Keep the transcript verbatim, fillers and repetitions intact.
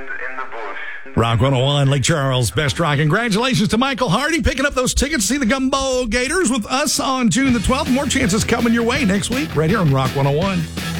in the bush. Rock one oh one, Lake Charles, Best Rock. Congratulations to Michael Hardy picking up those tickets to see the Gumbo Gators with us on June the twelfth. More chances coming your way next week right here on Rock one oh one.